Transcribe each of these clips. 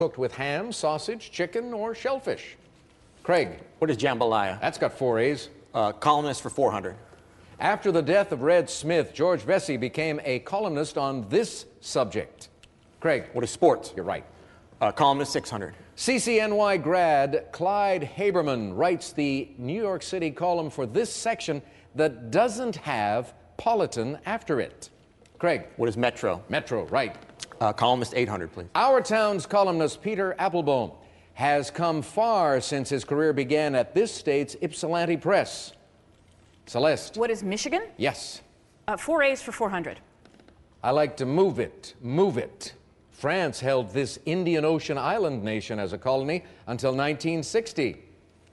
Cooked with ham, sausage, chicken, or shellfish. Craig. What is jambalaya? That's got 4 A's. Columnist for 400. After the death of Red Smith, George Vesey became a columnist on this subject. Craig. What is sports? You're right. Columnist 600. CCNY grad Clyde Haberman writes the New York City column for this section that doesn't have Politan after it. Craig. What is Metro? Metro, right. Columnist 800, please. Our town's columnist Peter Applebaum has come far since his career began at this state's Ypsilanti Press. Celeste. What is Michigan? Yes. 4 A's for 400. I like to move it, move it. France held this Indian Ocean island nation as a colony until 1960.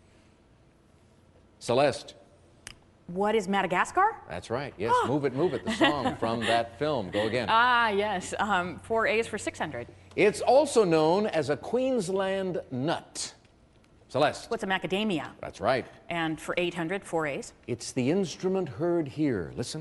Celeste. What is Madagascar? That's right. Yes, Move It, the song from that film. Go again. Yes. 4 A's for 600. It's also known as a Queensland nut. Celeste. What's a macadamia? That's right. And for 800, 4 A's. It's the instrument heard here. Listen.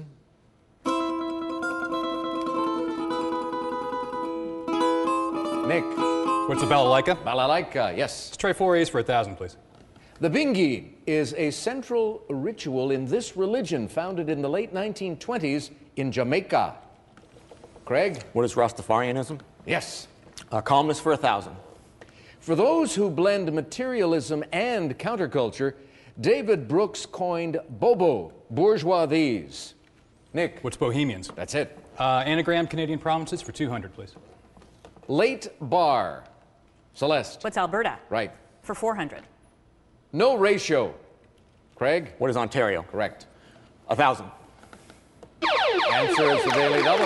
Nick. What's a balalaika? Balalaika, yes. Let's try 4 A's for 1,000, please. The bingi is a central ritual in this religion founded in the late 1920s in Jamaica. Craig? What is Rastafarianism? Yes. Columnist for 1,000. For those who blend materialism and counterculture, David Brooks coined Bobo, bourgeoisies. Nick? What's Bohemians? That's it. Anagram Canadian provinces for 200, please. Late bar. Celeste? What's Alberta? Right. For 400. No ratio. Craig? What is Ontario? Correct. 1,000. Answer is the Daily Double.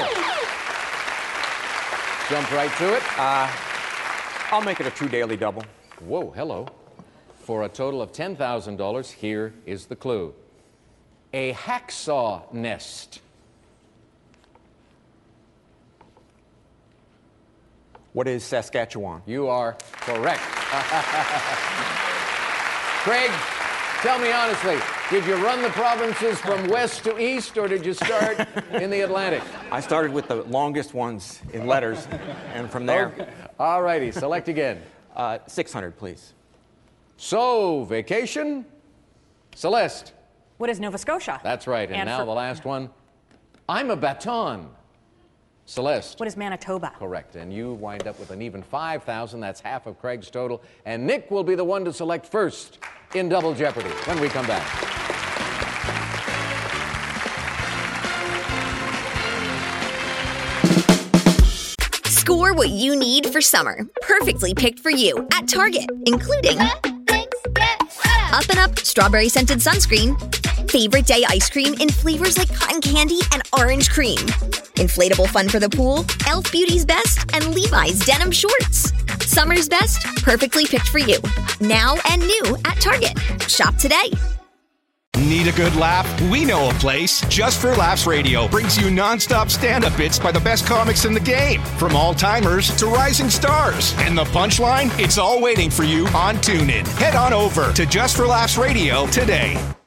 Jump right to it. I'll make it a true daily double. Whoa, hello. For a total of $10,000, here is the clue. A hacksaw nest. What is Saskatchewan? You are correct. Craig, tell me honestly, did you run the provinces from west to east, or did you start in the Atlantic? I started with the longest ones in letters, and from there... Okay. All righty, select again. 600, please. So, vacation? Celeste. What is Nova Scotia? That's right, and now the last one. I'm a baton. Celeste. What is Manitoba? Correct, and you wind up with an even 5,000. That's half of Craig's total. And Nick will be the one to select first in Double Jeopardy when we come back. Score what you need for summer. Perfectly picked for you at Target, including Up and Up Strawberry Scented Sunscreen, Favorite Day Ice Cream in flavors like cotton candy and orange cream, Inflatable Fun for the Pool, Elf Beauty's Best, and Levi's Denim Shorts. Summer's best, perfectly picked for you. Now and new at Target. Shop today. Need a good laugh? We know a place. Just for Laughs Radio brings you non-stop stand-up bits by the best comics in the game. From all-timers to rising stars. And the punchline? It's all waiting for you on TuneIn. Head on over to Just for Laughs Radio today.